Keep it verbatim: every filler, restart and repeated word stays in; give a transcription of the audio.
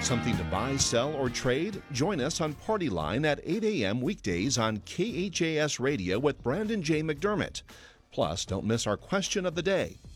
Something to buy, sell, or trade? Join us on Party Line at eight a.m. weekdays on K H A S Radio with Brandon J. McDermott. Plus, don't miss our question of the day.